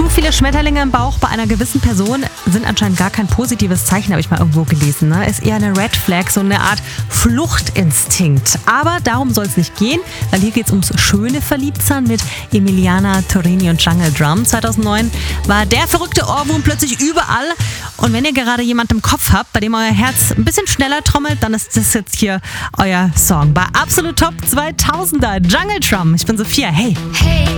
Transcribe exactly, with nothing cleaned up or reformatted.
viele Schmetterlinge im Bauch bei einer gewissen Person sind anscheinend gar kein positives Zeichen, habe ich mal irgendwo gelesen. Ne? Ist eher eine Red Flag, so eine Art Fluchtinstinkt. Aber darum soll es nicht gehen, weil hier geht es ums schöne Verliebtsein mit Emiliana Torrini und Jungle Drum. zweitausendneun war der verrückte Ohrwurm plötzlich überall. Und wenn ihr gerade jemanden im Kopf habt, bei dem euer Herz ein bisschen schneller trommelt, dann ist das jetzt hier euer Song. Bei Absolut Top zweitausender, Jungle Drum. Ich bin Sophia. Hey. Hey.